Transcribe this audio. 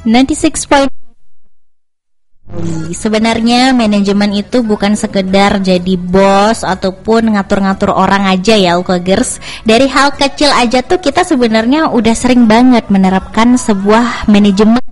96 Sebenarnya manajemen itu bukan sekedar jadi bos ataupun ngatur-ngatur orang aja ya Ulkogers. Dari hal kecil aja tuh kita sebenarnya udah sering banget menerapkan sebuah manajemen